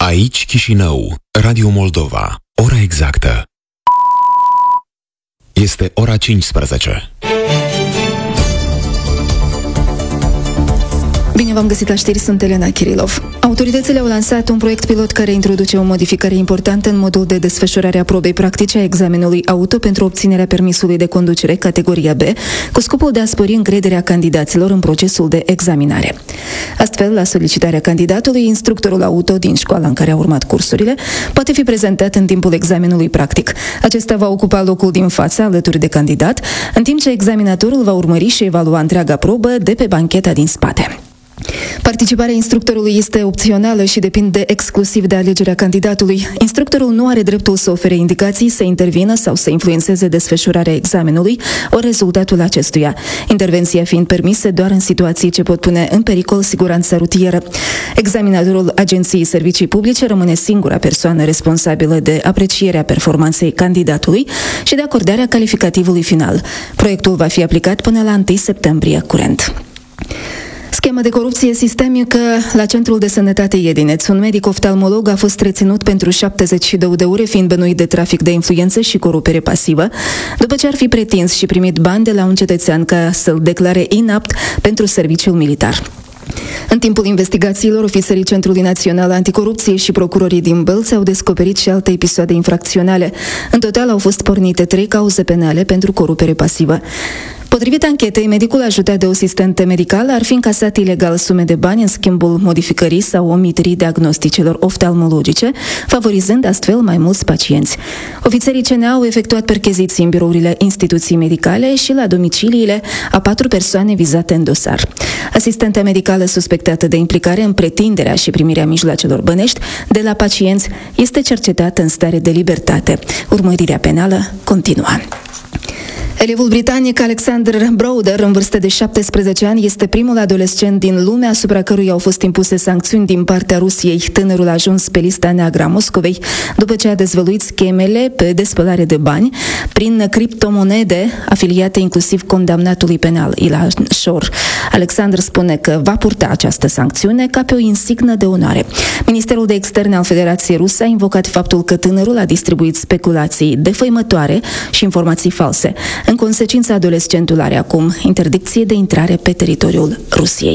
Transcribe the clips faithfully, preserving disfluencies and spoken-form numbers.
Aici Chișinău, Radio Moldova. Ora exactă este ora cincisprezece. Bine v-am găsit la știri, sunt Elena Kirilov. Autoritățile au lansat un proiect pilot care introduce o modificare importantă în modul de desfășurare a probei practice a examenului auto pentru obținerea permisului de conducere categoria B, cu scopul de a spori încrederea candidaților în procesul de examinare. Astfel, la solicitarea candidatului, instructorul auto din școala în care a urmat cursurile poate fi prezentat în timpul examenului practic. Acesta va ocupa locul din față alături de candidat, în timp ce examinatorul va urmări și evalua întreaga probă de pe bancheta din spate. Participarea instructorului este opțională și depinde exclusiv de alegerea candidatului. Instructorul nu are dreptul să ofere indicații, să intervină sau să influențeze desfășurarea examenului ori rezultatul acestuia, intervenția fiind permisă doar în situații ce pot pune în pericol siguranța rutieră. Examinatorul Agenției Servicii Publice rămâne singura persoană responsabilă de aprecierea performanței candidatului și de acordarea calificativului final. Proiectul va fi aplicat până la întâi septembrie curent. Schemă de corupție sistemică la Centrul de Sănătate Iedineț. Un medic oftalmolog a fost reținut pentru șaptezeci și două de ore, fiind bănuit de trafic de influențe și corupere pasivă, după ce ar fi pretins și primit bani de la un cetățean ca să-l declare inapt pentru serviciul militar. În timpul investigațiilor, ofițerii Centrului Național Anticorupție și procurorii din Bălți au descoperit și alte episoade infracționale. În total au fost pornite trei cauze penale pentru corupere pasivă. Potrivit anchetei, medicul ajutat de o asistentă medicală ar fi încasat ilegal sume de bani în schimbul modificării sau omiterii diagnosticelor oftalmologice, favorizând astfel mai mulți pacienți. Ofițerii C N A au efectuat percheziții în birourile instituției medicale și la domiciliile a patru persoane vizate în dosar. Asistenta medicală suspectată de implicare în pretinderea și primirea mijloacelor bănești de la pacienți este cercetată în stare de libertate. Urmărirea penală continuă. Elevul britanic Alexander Browder, în vârstă de șaptesprezece ani, este primul adolescent din lume asupra căruia au fost impuse sancțiuni din partea Rusiei. Tânărul a ajuns pe lista neagră a Moscovei după ce a dezvăluit schemele pe despălare de bani prin criptomonede afiliate inclusiv condamnatului penal Ilan Shor. Alexander spune că va purta această sancțiune ca pe o insignă de onoare. Ministerul de Externe al Federației Ruse a invocat faptul că tânărul a distribuit speculații defăimătoare și informații false. În consecință, adolescentul are acum interdicție de intrare pe teritoriul Rusiei.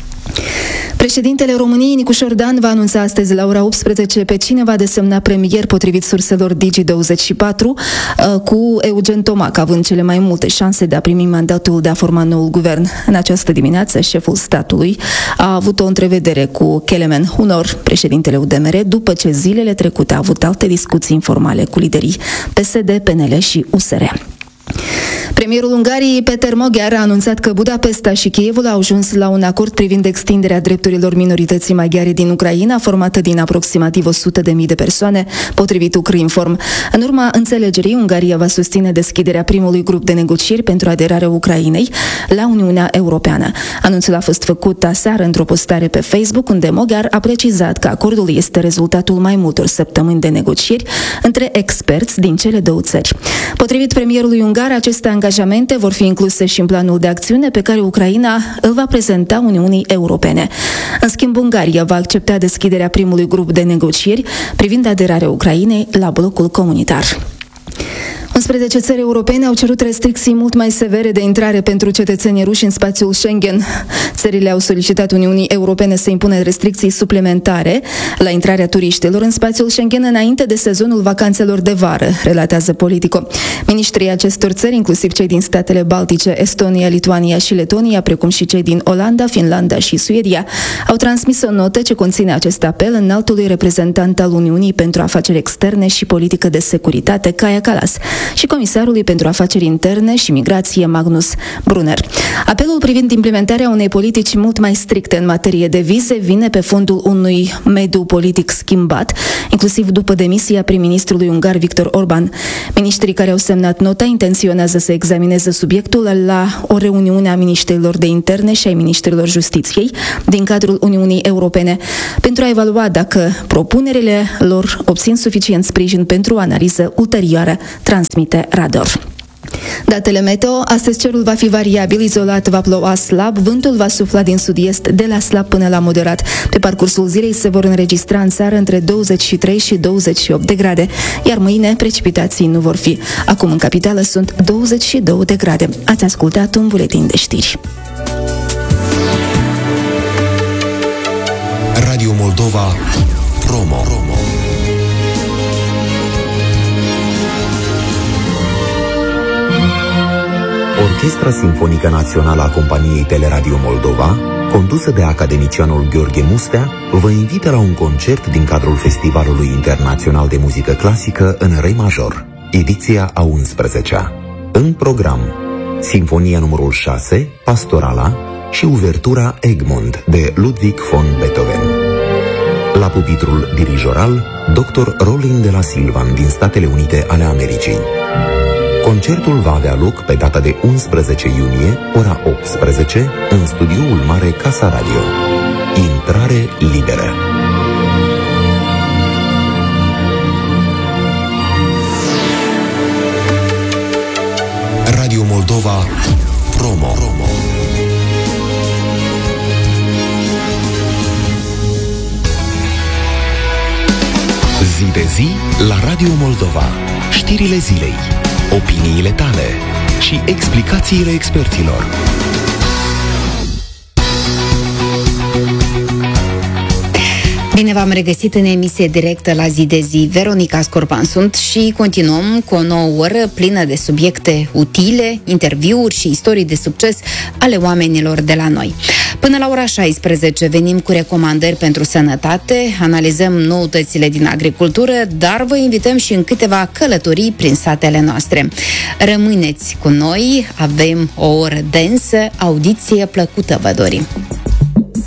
Președintele României, Nicușor Dan, va anunța astăzi la ora optsprezece pe cine va desemna premier, potrivit surselor Digi douăzeci și patru, cu Eugen Tomac având cele mai multe șanse de a primi mandatul de a forma noul guvern. În această dimineață, șeful statului a avut o întrevedere cu Kelemen Hunor, președintele U D M R, după ce zilele trecute a avut alte discuții informale cu liderii P S D, P N L și U S R. Premierul Ungariei, Peter Magyar, a anunțat că Budapesta și Kievul au ajuns la un acord privind extinderea drepturilor minorității maghiare din Ucraina, formată din aproximativ o sută de mii de persoane, potrivit Ukrinform. În urma înțelegerii, Ungaria va susține deschiderea primului grup de negocieri pentru aderarea Ucrainei la Uniunea Europeană. Anunțul a fost făcut aseară într-o postare pe Facebook, unde Magyar a precizat că acordul este rezultatul mai multor săptămâni de negocieri între experți din cele două țări. Potrivit premierului ungar, aceste angajamente vor fi incluse și în planul de acțiune pe care Ucraina îl va prezenta Uniunii Europene. În schimb, Ungaria va accepta deschiderea primului grup de negocieri privind aderarea Ucrainei la blocul comunitar. unsprezece țări europene au cerut restricții mult mai severe de intrare pentru cetățenii ruși în spațiul Schengen. Țările au solicitat Uniunii Europene să impună restricții suplimentare la intrarea turiștilor în spațiul Schengen înainte de sezonul vacanțelor de vară, relatează Politico. Ministrii acestor țări, inclusiv cei din statele Baltice, Estonia, Lituania și Letonia, precum și cei din Olanda, Finlanda și Suedia, au transmis o notă ce conține acest apel înaltului reprezentant al Uniunii pentru Afaceri Externe și Politică de Securitate, Kaja Kallas, și comisarului pentru afaceri interne și migrație, Magnus Brunner. Apelul privind implementarea unei politici mult mai stricte în materie de vize vine pe fondul unui mediu politic schimbat, inclusiv după demisia prim-ministrului ungar Viktor Orban. Ministrii care au semnat nota intenționează să examineze subiectul la o reuniune a ministrilor de interne și ai ministrilor justiției din cadrul Uniunii Europene pentru a evalua dacă propunerile lor obțin suficient sprijin pentru o analiză ulterioară, transmite Radar. Datele meteo, astăzi cerul va fi variabil, izolat va ploua slab, vântul va sufla din sud-est de la slab până la moderat. Pe parcursul zilei se vor înregistra în țară între douăzeci și trei și douăzeci și opt de grade, iar mâine precipitații nu vor fi. Acum în capitală sunt douăzeci și două de grade. Ați ascultat un buletin de știri. Radio Moldova Promo. Orchestra Simfonică Națională a Companiei Teleradio Moldova, condusă de academicianul Gheorghe Mustea, vă invită la un concert din cadrul Festivalului Internațional de Muzică Clasică în Re major, ediția a unsprezecea. În program, Sinfonia numărul șase, Pastorala și uvertura Egmont de Ludwig von Beethoven. La pupitrul dirijoral, doctor Rolin de la Silvan din Statele Unite ale Americii. Concertul va avea loc pe data de unsprezece iunie, ora optsprezece, în studioul mare Casa Radio. Intrare liberă. Radio Moldova Promo. Zi de zi la Radio Moldova. Știrile zilei, opiniile tale și explicațiile experților. Bine v-am regăsit în emisie directă la Zi de Zi. Veronica Scorpan sunt și continuăm cu o nouă oră plină de subiecte utile, interviuri și istorii de succes ale oamenilor de la noi. Până la ora șaisprezece venim cu recomandări pentru sănătate, analizăm noutățile din agricultură, dar vă invităm și în câteva călătorii prin satele noastre. Rămâneți cu noi, avem o oră densă, audiție plăcută vă dorim.